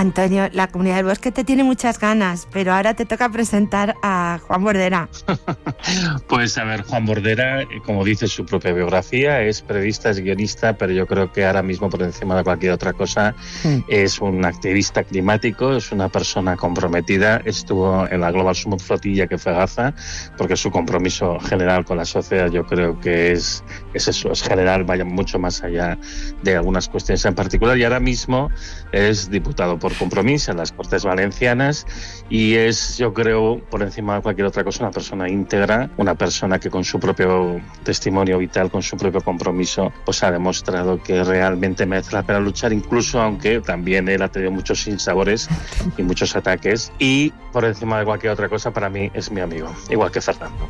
Antonio, la Comunidad del Bosque te tiene muchas ganas, pero ahora te toca presentar a Juan Bordera. Pues a ver, Juan Bordera, como dice su propia biografía, es periodista, es guionista, pero yo creo que ahora mismo, por encima de cualquier otra cosa, es un activista climático, es una persona comprometida. Estuvo en la Global Summit Flotilla, que fue Gaza, porque su compromiso general con la sociedad yo creo que es eso, es general, vaya mucho más allá de algunas cuestiones en particular, y ahora mismo es diputado por Compromís en las Cortes Valencianas y es, yo creo, por encima de cualquier otra cosa, una persona íntegra, una persona que con su propio testimonio vital, con su propio compromiso, pues ha demostrado que realmente merece la pena luchar, incluso aunque también él ha tenido muchos sinsabores y muchos ataques, y por encima de cualquier otra cosa, para mí es mi amigo, igual que Fernando.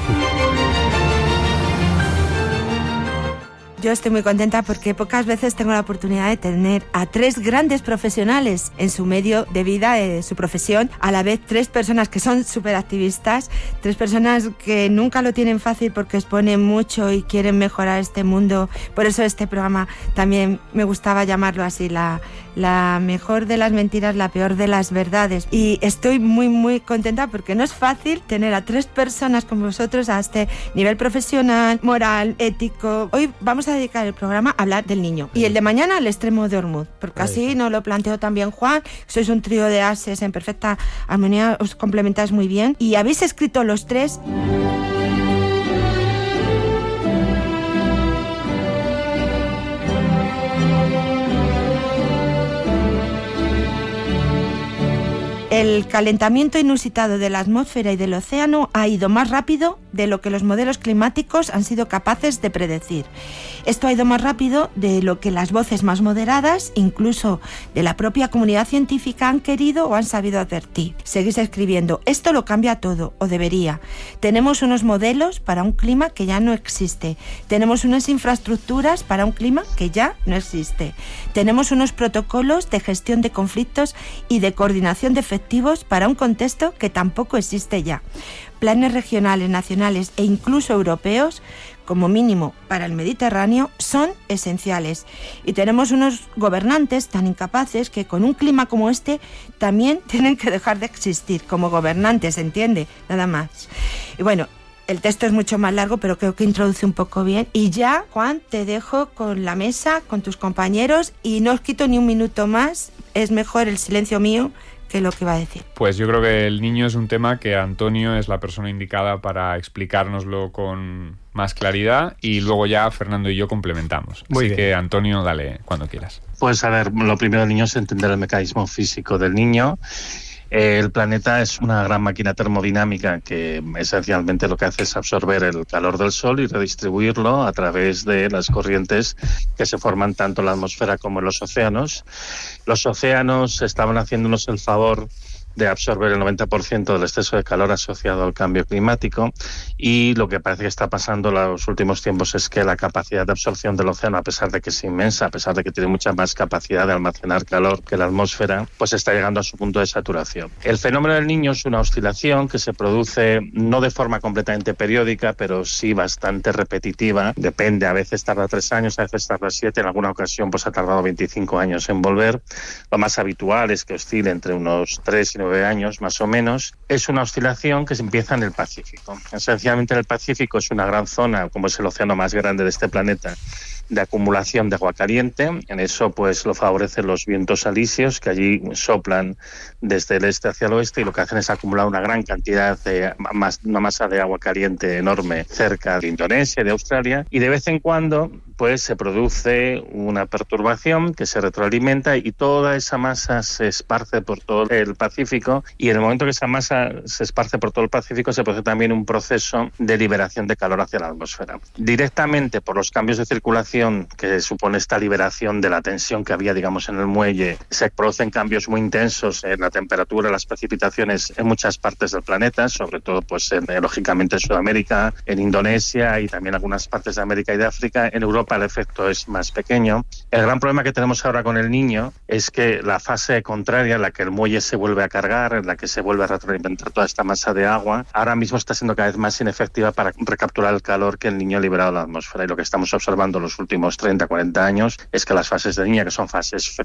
Yo estoy muy contenta porque pocas veces tengo la oportunidad de tener a 3 grandes profesionales en su medio de vida, de su profesión, a la vez 3 personas que son súper activistas, 3 personas que nunca lo tienen fácil porque exponen mucho y quieren mejorar este mundo. Por eso este programa también me gustaba llamarlo así, la mejor de las mentiras, la peor de las verdades. Y estoy muy, muy contenta porque no es fácil tener a 3 personas como vosotros a este nivel profesional, moral, ético. Hoy vamos a dedicar el programa a hablar del niño y el de mañana al extremo de Ormuz, porque así nos lo planteó también Juan. Sois un trío de ases en perfecta armonía, os complementáis muy bien y habéis escrito los 3. El calentamiento inusitado de la atmósfera y del océano ha ido más rápido de lo que los modelos climáticos han sido capaces de predecir. Esto ha ido más rápido de lo que las voces más moderadas, incluso de la propia comunidad científica, han querido o han sabido advertir. Seguís escribiendo, esto lo cambia todo, o debería. Tenemos unos modelos para un clima que ya no existe. Tenemos unas infraestructuras para un clima que ya no existe. Tenemos unos protocolos de gestión de conflictos y de coordinación de efectivos para un contexto que tampoco existe ya. Planes regionales, nacionales e incluso europeos, como mínimo para el Mediterráneo, son esenciales. Y tenemos unos gobernantes tan incapaces que con un clima como este también tienen que dejar de existir como gobernantes, ¿entiende? Nada más. Y bueno, el texto es mucho más largo, pero creo que introduce un poco bien. Y ya, Juan, te dejo con la mesa, con tus compañeros, y no os quito ni un minuto más. Es mejor el silencio mío que lo que iba a decir. Pues yo creo que el niño es un tema que Antonio es la persona indicada para explicárnoslo con más claridad y luego ya Fernando y yo complementamos. Así que Antonio, dale cuando quieras. Pues a ver, lo primero del niño es entender el mecanismo físico del niño. El planeta es una gran máquina termodinámica que esencialmente lo que hace es absorber el calor del Sol y redistribuirlo a través de las corrientes que se forman tanto en la atmósfera como en los océanos. Los océanos estaban haciéndonos el favor de absorber el 90% del exceso de calor asociado al cambio climático, y lo que parece que está pasando en los últimos tiempos es que la capacidad de absorción del océano, a pesar de que es inmensa, a pesar de que tiene mucha más capacidad de almacenar calor que la atmósfera, pues está llegando a su punto de saturación. El fenómeno del Niño es una oscilación que se produce no de forma completamente periódica, pero sí bastante repetitiva. Depende, a veces tarda 3 años, a veces tarda 7, en alguna ocasión pues ha tardado 25 años en volver. Lo más habitual es que oscile entre unos 3 y 9 años más o menos. Es una oscilación que se empieza en el Pacífico. Esencialmente el Pacífico es una gran zona, como es el océano más grande de este planeta, de acumulación de agua caliente. En eso pues lo favorecen los vientos alisios que allí soplan desde el este hacia el oeste y lo que hacen es acumular una gran cantidad de una masa de agua caliente enorme cerca de Indonesia, de Australia, y de vez en cuando pues se produce una perturbación que se retroalimenta y toda esa masa se esparce por todo el Pacífico, y en el momento que esa masa se esparce por todo el Pacífico se produce también un proceso de liberación de calor hacia la atmósfera. Directamente por los cambios de circulación que supone esta liberación de la tensión que había, digamos, en el muelle, se producen cambios muy intensos en la temperatura, las precipitaciones en muchas partes del planeta, sobre todo pues lógicamente en Sudamérica, en Indonesia y también algunas partes de América y de África. En Europa el efecto es más pequeño. El gran problema que tenemos ahora con el Niño es que la fase contraria, en la que el muelle se vuelve a cargar, en la que se vuelve a retroalimentar toda esta masa de agua, ahora mismo está siendo cada vez más inefectiva para recapturar el calor que el Niño ha liberado a la atmósfera, y lo que estamos observando en los últimos 30-40 años es que las fases de Niño, que son fases